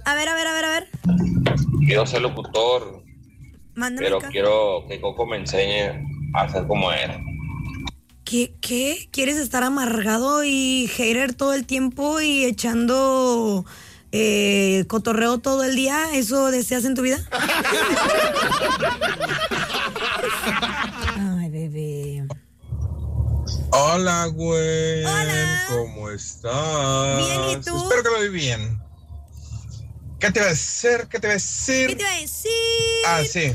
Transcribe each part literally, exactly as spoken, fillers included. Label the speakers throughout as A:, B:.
A: A ver, a ver, a ver, a ver.
B: Quiero ser locutor,
A: Mándame
B: pero
A: acá.
B: quiero que Coco me enseñe a ser como él.
A: ¿Qué, ¿Qué? ¿Quieres estar amargado y hater todo el tiempo y echando eh, cotorreo todo el día? ¿Eso deseas en tu vida? Ay, bebé.
C: Hola, güey.
A: Hola.
C: ¿Cómo estás?
A: Bien, ¿y tú?
C: Espero que lo vi bien. ¿Qué te va a decir? ¿Qué te va a decir?
A: ¿Qué te iba a decir?
C: Ah, sí.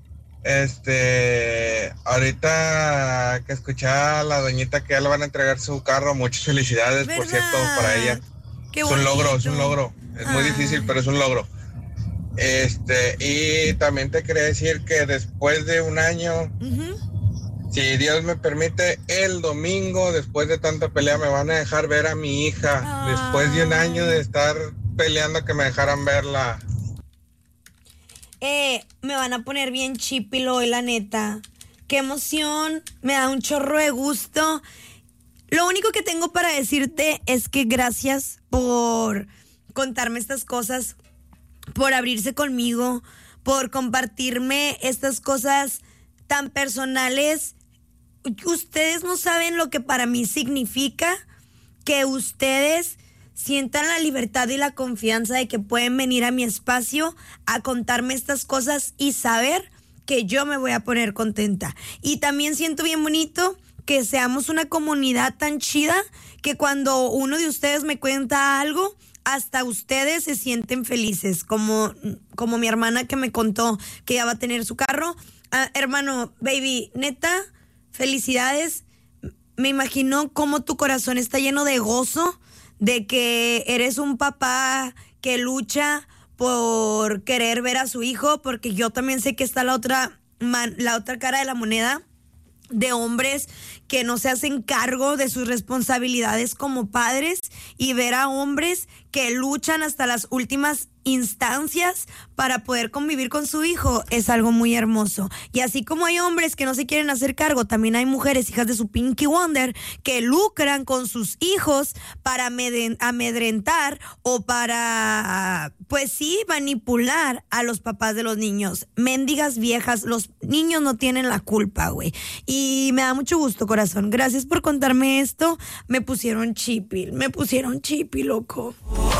C: Este, ahorita que escuché a la doñita que ya le van a entregar su carro, muchas felicidades, por
A: ¿Verdad?
C: cierto, para ella.
A: Qué
C: Es un
A: bonito.
C: logro, es un logro. Es muy
A: Ay.
C: difícil, pero es un logro. Este, y también te quería decir que después de un año,
A: Ujú.
C: si Dios me permite, el domingo, después de tanta pelea, me van a dejar ver a mi hija.
A: Ay.
C: Después de un año de estar peleando, que me dejaran verla.
A: Eh, me van a poner bien chipilo hoy, la neta. Qué emoción, me da un chorro de gusto. Lo único que tengo para decirte es que gracias por contarme estas cosas, por abrirse conmigo, por compartirme estas cosas tan personales. Ustedes no saben lo que para mí significa que ustedes sientan la libertad y la confianza de que pueden venir a mi espacio a contarme estas cosas y saber que yo me voy a poner contenta. Y también siento bien bonito que seamos una comunidad tan chida que cuando uno de ustedes me cuenta algo, hasta ustedes se sienten felices, como, como mi hermana que me contó que ya va a tener su carro. Ah, hermano, baby, neta, felicidades. Me imagino cómo tu corazón está lleno de gozo, de que eres un papá que lucha por querer ver a su hijo, porque yo también sé que está la otra, man, la otra cara de la moneda, de hombres que no se hacen cargo de sus responsabilidades como padres, y ver a hombres que luchan hasta las últimas instancias para poder convivir con su hijo es algo muy hermoso. Y así como hay hombres que no se quieren hacer cargo, también hay mujeres hijas de su Pinky Wonder que lucran con sus hijos para amedrentar o para, pues sí, manipular a los papás de los niños. Mendigas viejas, los niños no tienen la culpa, güey. Y me da mucho gusto, corazón. Gracias por contarme esto. Me pusieron chipi, me pusieron chipi, loco.